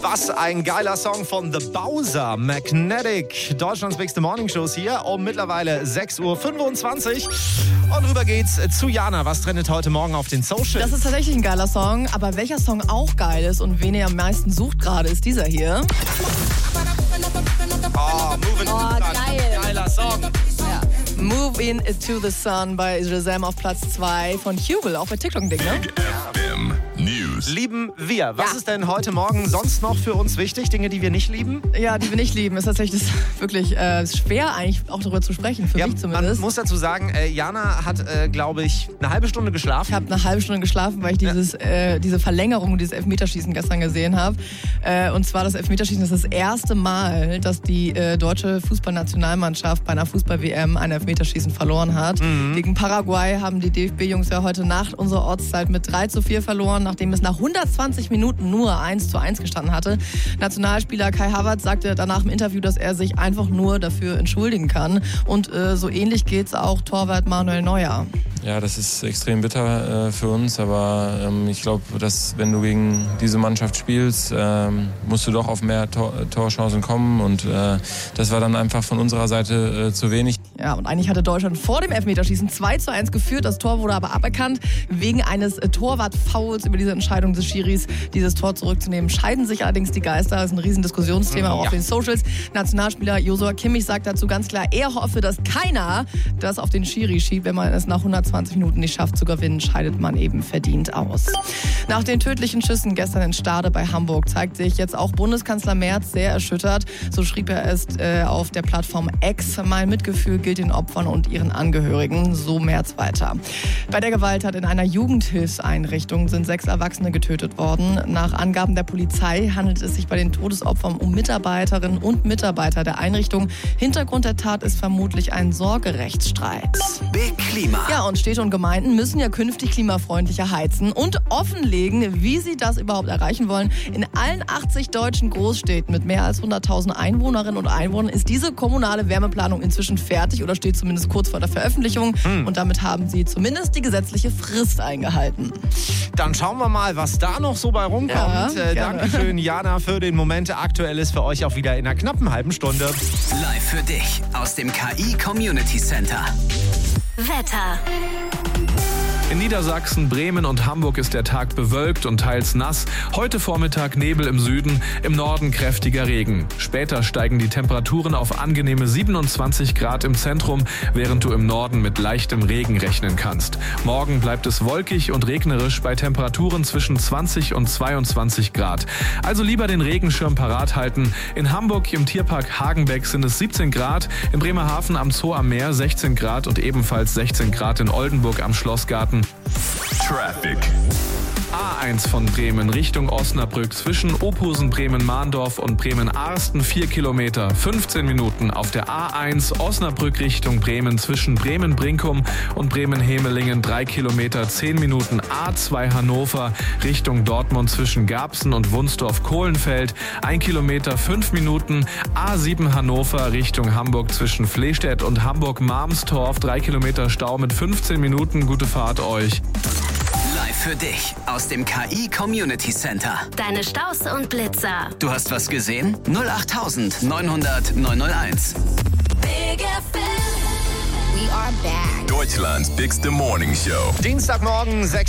Was ein geiler Song von The Bowser, Magnetic. Deutschlands bigste Morningshows hier um mittlerweile 6.25 Uhr. Und rüber geht's zu Jana. Was trendet heute Morgen auf den Socials? Das ist tatsächlich ein geiler Song, aber welcher Song auch geil ist und wen ihr am meisten sucht gerade, ist dieser hier. Moving to the Sun. Geil. Geiler Song. Ja. Move In to the Sun bei Shazam auf Platz 2 von Hubel, auch bei TikTok ein Ding, ne? FM News. Lieben wir. Was ist denn heute Morgen sonst noch für uns wichtig? Dinge, die wir nicht lieben? Ja, die wir nicht lieben, ist tatsächlich wirklich schwer eigentlich auch darüber zu sprechen, für mich zumindest. Man muss dazu sagen, Jana hat, glaube ich, eine halbe Stunde geschlafen. Ich habe eine halbe Stunde geschlafen, weil ich diese Verlängerung, dieses Elfmeterschießen gestern gesehen habe. Und zwar das Elfmeterschießen ist das erste Mal, dass die deutsche Fußballnationalmannschaft bei einer Fußball-WM ein Elfmeterschießen verloren hat. Gegen Paraguay haben die DFB-Jungs ja heute Nacht unsere Ortszeit mit 3:4 verloren, nachdem es nach 120 Minuten nur 1:1 gestanden hatte. Nationalspieler Kai Havertz sagte danach im Interview, dass er sich einfach nur dafür entschuldigen kann. Und so ähnlich geht's auch Torwart Manuel Neuer. Ja, das ist extrem bitter für uns, aber ich glaube, dass wenn du gegen diese Mannschaft spielst, musst du doch auf mehr Torchancen kommen und das war dann einfach von unserer Seite zu wenig. Ja, und eigentlich hatte Deutschland vor dem Elfmeterschießen 2:1 geführt. Das Tor wurde aber aberkannt. Wegen eines Torwart-Fouls über diese Entscheidung des Schiris, dieses Tor zurückzunehmen, scheiden sich allerdings die Geister. Das ist ein Riesendiskussionsthema auch auf den Socials. Nationalspieler Josua Kimmich sagt dazu ganz klar, er hoffe, dass keiner das auf den Schiri schiebt. Wenn man es nach 120 Minuten nicht schafft zu gewinnen, scheidet man eben verdient aus. Nach den tödlichen Schüssen gestern in Stade bei Hamburg zeigt sich jetzt auch Bundeskanzler Merz sehr erschüttert. So schrieb er es auf der Plattform X. Mein Mitgefühl gilt den Opfern und ihren Angehörigen. So Merz weiter. Bei der Gewalttat in einer Jugendhilfseinrichtung sind 6 Erwachsene getötet worden. Nach Angaben der Polizei handelt es sich bei den Todesopfern um Mitarbeiterinnen und Mitarbeiter der Einrichtung. Hintergrund der Tat ist vermutlich ein Sorgerechtsstreit. Big Klima. Ja, und Städte und Gemeinden müssen ja künftig klimafreundlicher heizen und offenlegen, wie sie das überhaupt erreichen wollen. In allen 80 deutschen Großstädten mit mehr als 100.000 Einwohnerinnen und Einwohnern ist diese kommunale Wärmeplanung inzwischen fertig oder steht zumindest kurz vor der Veröffentlichung. Und damit haben sie zumindest die gesetzliche Frist eingehalten. Dann schauen wir mal, was da noch so bei rumkommt. Ja, Dankeschön, Jana, für den Moment. Aktuell ist für euch auch wieder in einer knappen halben Stunde. Live für dich aus dem KI Community Center. Wetter. In Niedersachsen, Bremen und Hamburg ist der Tag bewölkt und teils nass. Heute Vormittag Nebel im Süden, im Norden kräftiger Regen. Später steigen die Temperaturen auf angenehme 27 Grad im Zentrum, während du im Norden mit leichtem Regen rechnen kannst. Morgen bleibt es wolkig und regnerisch bei Temperaturen zwischen 20 und 22 Grad. Also lieber den Regenschirm parat halten. In Hamburg im Tierpark Hagenbeck sind es 17 Grad, in Bremerhaven am Zoo am Meer 16 Grad und ebenfalls 16 Grad in Oldenburg am Schlossgarten. Traffic. A1 von Bremen Richtung Osnabrück zwischen Ophusen, Bremen-Mahndorf und Bremen-Arsten 4 Kilometer, 15 Minuten. Auf der A1 Osnabrück Richtung Bremen zwischen Bremen-Brinkum und Bremen-Hemelingen 3 Kilometer, 10 Minuten. A2 Hannover Richtung Dortmund zwischen Garbsen und Wunsdorf-Kohlenfeld 1 Kilometer, 5 Minuten. A7 Hannover Richtung Hamburg zwischen Flehstedt und Hamburg-Marmstorf 3 Kilometer Stau mit 15 Minuten. Gute Fahrt euch. Live für dich aus dem KI Community Center. Deine Staus und Blitzer. Du hast was gesehen? 08900 901. Big FM. We are back. Deutschlands bigste Morning Show. Dienstagmorgen, 6